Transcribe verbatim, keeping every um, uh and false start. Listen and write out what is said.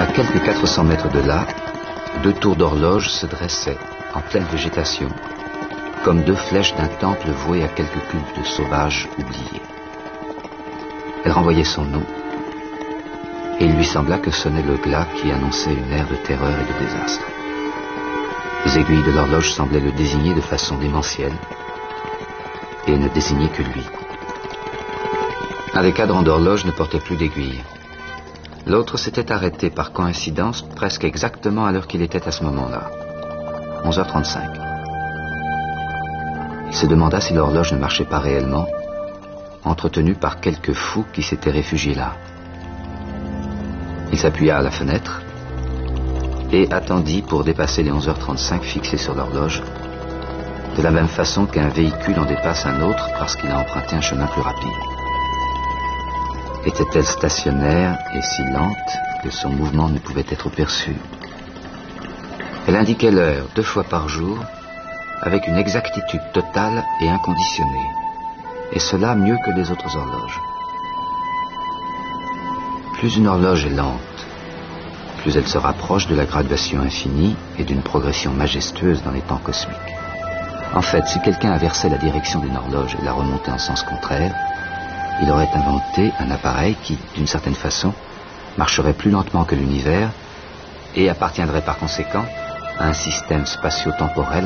À quelques quatre cents mètres de là, deux tours d'horloge se dressaient, en pleine végétation, comme deux flèches d'un temple voué à quelque culte sauvage oublié. Elle renvoyait son nom, et il lui sembla que sonnait le glas qui annonçait une ère de terreur et de désastre. Les aiguilles de l'horloge semblaient le désigner de façon démentielle, et ne désignaient que lui. Un des cadrans d'horloge ne portait plus d'aiguille. L'autre s'était arrêté par coïncidence presque exactement à l'heure qu'il était à ce moment-là, onze heures trente-cinq. Il se demanda si l'horloge ne marchait pas réellement, entretenue par quelques fous qui s'étaient réfugiés là. Il s'appuya à la fenêtre et attendit pour dépasser les onze heures trente-cinq fixées sur l'horloge, de la même façon qu'un véhicule en dépasse un autre parce qu'il a emprunté un chemin plus rapide. Était-elle stationnaire et si lente que son mouvement ne pouvait être perçu? Elle indiquait l'heure deux fois par jour avec une exactitude totale et inconditionnée, et cela mieux que les autres horloges. Plus une horloge est lente, plus elle se rapproche de la graduation infinie et d'une progression majestueuse dans les temps cosmiques. En fait, si quelqu'un inversait la direction d'une horloge et la remontait en sens contraire, il aurait inventé un appareil qui, d'une certaine façon, marcherait plus lentement que l'univers et appartiendrait par conséquent à un système spatio-temporel